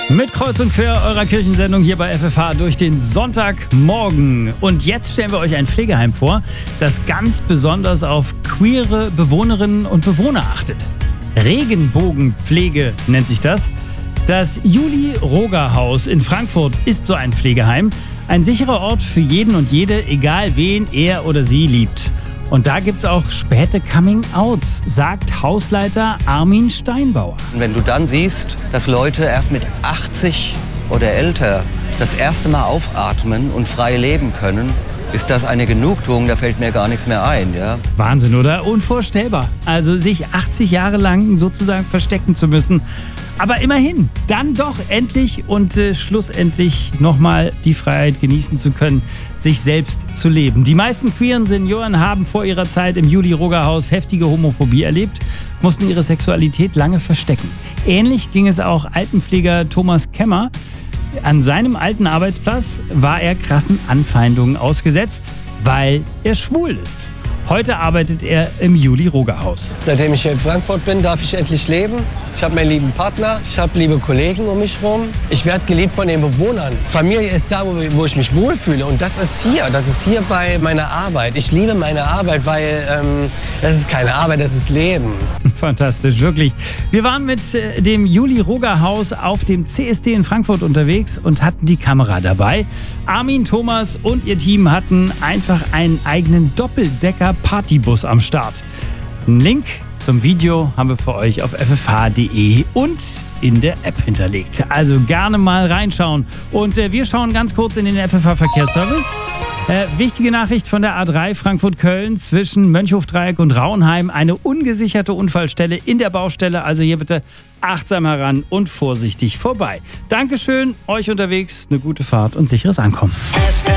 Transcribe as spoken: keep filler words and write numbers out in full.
Mit Kreuz und Quer eurer Kirchensendung hier bei F F H durch den Sonntagmorgen. Und jetzt stellen wir euch ein Pflegeheim vor, das ganz besonders auf queere Bewohnerinnen und Bewohner achtet. Regenbogenpflege nennt sich das. Das Julie-Roger-Haus in Frankfurt ist so ein Pflegeheim. Ein sicherer Ort für jeden und jede, egal wen er oder sie liebt. Und da gibt's auch späte Coming-Outs, sagt Hausleiter Armin Steinbauer. Wenn du dann siehst, dass Leute erst mit achtzig oder älter das erste Mal aufatmen und frei leben können, ist das eine Genugtuung, da fällt mir gar nichts mehr ein. Ja? Wahnsinn, oder? Unvorstellbar. Also sich achtzig Jahre lang sozusagen verstecken zu müssen. Aber immerhin, dann doch endlich und äh, schlussendlich nochmal die Freiheit genießen zu können, sich selbst zu leben. Die meisten queeren Senioren haben vor ihrer Zeit im Julie-Roger-Haus heftige Homophobie erlebt, mussten ihre Sexualität lange verstecken. Ähnlich ging es auch Altenpfleger Thomas Kemmer. An seinem alten Arbeitsplatz war er krassen Anfeindungen ausgesetzt, weil er schwul ist. Heute arbeitet er im Julie-Roger-Haus. Seitdem ich hier in Frankfurt bin, darf ich endlich leben. Ich habe meinen lieben Partner, ich habe liebe Kollegen um mich herum. Ich werde geliebt von den Bewohnern. Familie ist da, wo, wo ich mich wohlfühle. Und das ist hier, das ist hier bei meiner Arbeit. Ich liebe meine Arbeit, weil ähm, das ist keine Arbeit, das ist Leben. Fantastisch, wirklich. Wir waren mit äh, dem Julie-Roger-Haus auf dem C S D in Frankfurt unterwegs und hatten die Kamera dabei. Armin, Thomas und ihr Team hatten einfach einen eigenen Doppeldecker-Partybus am Start. Einen Link zum Video haben wir für euch auf f f h punkt d e und in der App hinterlegt. Also gerne mal reinschauen. Und äh, wir schauen ganz kurz in den F F H-Verkehrsservice. Äh, wichtige Nachricht von der A drei Frankfurt-Köln zwischen Mönchhofdreieck und Rauenheim. Eine ungesicherte Unfallstelle in der Baustelle. Also hier bitte achtsam heran und vorsichtig vorbei. Dankeschön, euch unterwegs eine gute Fahrt und sicheres Ankommen.